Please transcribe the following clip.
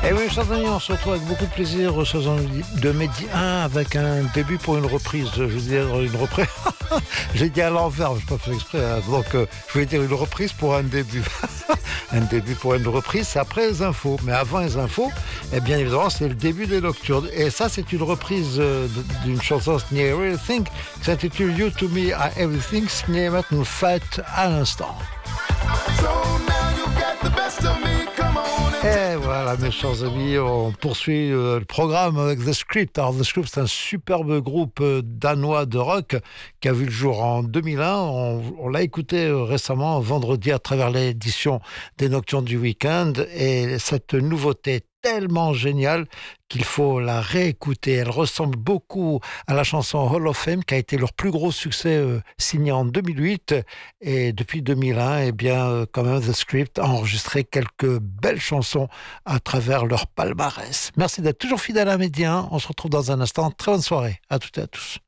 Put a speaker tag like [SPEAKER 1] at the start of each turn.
[SPEAKER 1] Et oui, chers amis, on se retrouve avec beaucoup de plaisir ce soir de Mehdi 1 avec un début pour une reprise. Je veux dire une reprise. J'ai dit à l'envers, je n'ai pas fait exprès. Hein. Donc, je vais dire une reprise pour un début. Un début pour une reprise, c'est après les infos. Mais avant les infos, eh bien évidemment, c'est le début des Nocturnes. Et ça, c'est une reprise d'une chanson signée Everything qui s'intitule You to Me à Everything, signée maintenant Fête à l'instant. Et voilà, mes chers amis, on poursuit le programme avec The Script. Alors, The Script, c'est un superbe groupe danois de rock qui a vu le jour en 2001. On l'a écouté récemment, vendredi, à travers l'édition des Nocturnes du Week-end. Et cette nouveauté tellement géniale qu'il faut la réécouter. Elle ressemble beaucoup à la chanson Hall of Fame qui a été leur plus gros succès signé en 2008. Et depuis 2001, eh bien, quand même, The Script a enregistré quelques belles chansons à travers leur palmarès. Merci d'être toujours fidèle à Mehdi 1. On se retrouve dans un instant. Très bonne soirée à toutes et à tous.